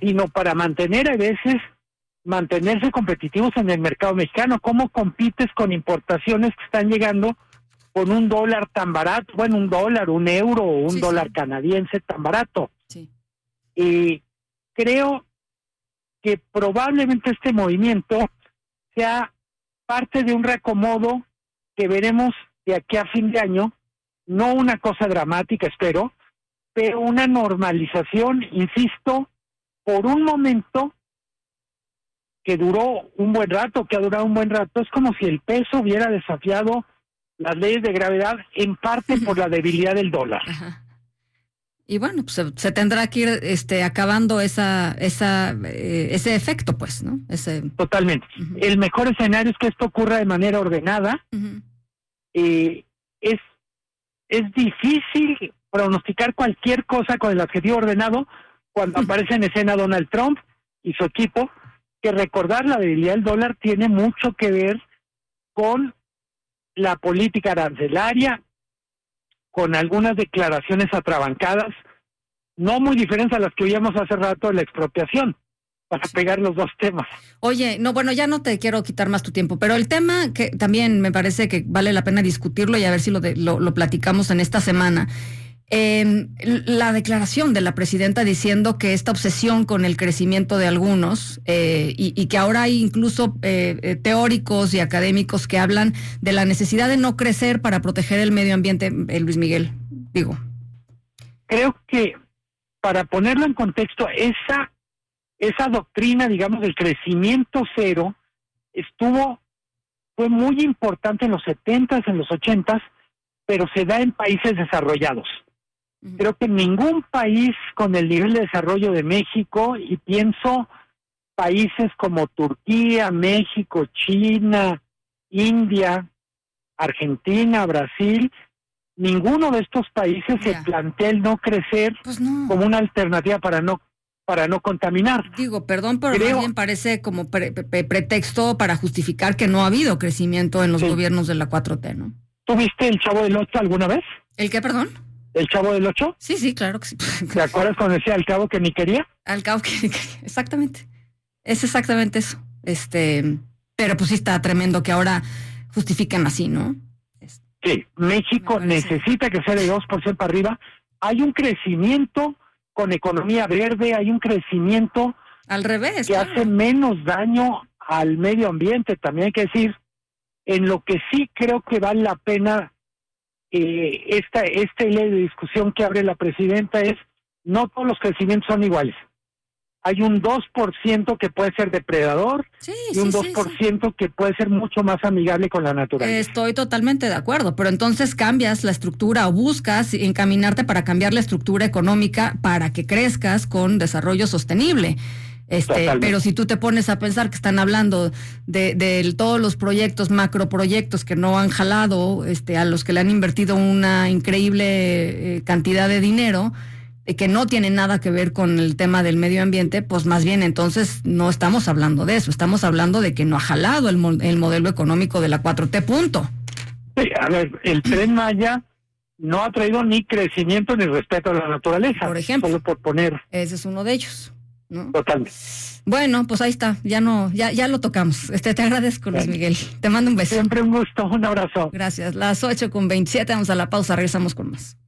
sino para mantenerse competitivos en el mercado mexicano. ¿Cómo compites con importaciones que están llegando con un dólar tan barato? Bueno, un dólar, un euro o un dólar canadiense tan barato. Sí. Y creo que probablemente este movimiento sea parte de un reacomodo que veremos de aquí a fin de año, no una cosa dramática, espero, pero una normalización, insisto, por un momento que duró un buen rato, que ha durado un buen rato. Es como si el peso hubiera desafiado las leyes de gravedad, en parte por la debilidad del dólar. Ajá. Y bueno, pues se tendrá que ir acabando ese efecto, pues, ¿no? Totalmente. Uh-huh. El mejor escenario es que esto ocurra de manera ordenada. Uh-huh. Es difícil pronosticar cualquier cosa con el adjetivo ordenado cuando aparece en escena Donald Trump y su equipo, que recordar la debilidad del dólar tiene mucho que ver con la política arancelaria, con algunas declaraciones atrabancadas, no muy diferentes a las que oíamos hace rato de la expropiación, para pegar los dos temas. Oye, no, bueno, ya no te quiero quitar más tu tiempo, pero el tema que también me parece que vale la pena discutirlo y a ver si lo platicamos en esta semana. La declaración de la presidenta diciendo que esta obsesión con el crecimiento de algunos y que ahora hay incluso teóricos y académicos que hablan de la necesidad de no crecer para proteger el medio ambiente, Luis Miguel, digo. Creo que para ponerlo en contexto, esa doctrina, digamos, del crecimiento cero fue muy importante en los 70s, en los 80s, pero se da en países desarrollados. Creo que ningún país con el nivel de desarrollo de México, y pienso países como Turquía, México, China, India, Argentina, Brasil, ninguno de estos países se plantea el no crecer como una alternativa para no contaminar. Digo, perdón, pero más bien parece como pretexto para justificar que no ha habido crecimiento en los gobiernos de la 4T, ¿no? ¿Tú viste El Chavo del Ocho alguna vez? ¿El qué, perdón? ¿El Chavo del Ocho? Sí, claro que sí. ¿Te acuerdas cuando decía al cabo que ni quería? Al cabo que ni quería, exactamente. Es exactamente eso. Pero pues sí está tremendo que ahora justifiquen así, ¿no? Sí, México necesita crecer de 2% para arriba. Hay un crecimiento con economía verde, hay un crecimiento al revés que hace menos daño al medio ambiente, también hay que decir. En lo que sí creo que vale la pena esta ley de discusión que abre la presidenta es, no todos los crecimientos son iguales. Hay un 2% que puede ser depredador y un 2% que puede ser mucho más amigable con la naturaleza. Estoy totalmente de acuerdo, pero entonces cambias la estructura o buscas encaminarte para cambiar la estructura económica para que crezcas con desarrollo sostenible. Pero si tú te pones a pensar que están hablando de todos los proyectos, macroproyectos que no han jalado, a los que le han invertido una increíble cantidad de dinero, que no tienen nada que ver con el tema del medio ambiente, pues más bien entonces no estamos hablando de eso, estamos hablando de que no ha jalado el modelo económico de la 4T, punto. Sí, a ver, el Tren Maya no ha traído ni crecimiento ni respeto a la naturaleza. Por ejemplo. Solo por poner. Ese es uno de ellos, ¿no? Totalmente. Bueno, pues ahí está, ya lo tocamos. Te agradezco, Luis Miguel. Te mando un beso. Siempre un gusto, un abrazo. Gracias. Las 8:27, vamos a la pausa, regresamos con más.